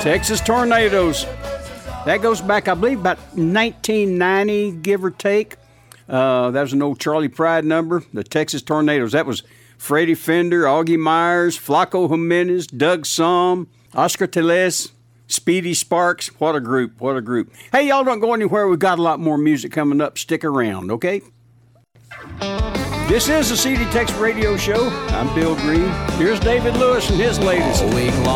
Texas Tornadoes. That goes back, I believe, about 1990, give or take. That was an old Charlie Pride number, the Texas Tornadoes. That was Freddie Fender, Augie Myers, Flaco Jimenez, Doug Somm, Oscar Teles, Speedy Sparks. What a group, what a group. Hey, y'all don't go anywhere. We've got a lot more music coming up. Stick around, okay? This is the CD Tex Radio Show. I'm Bill Green. Here's David Lewis and his latest. All week long.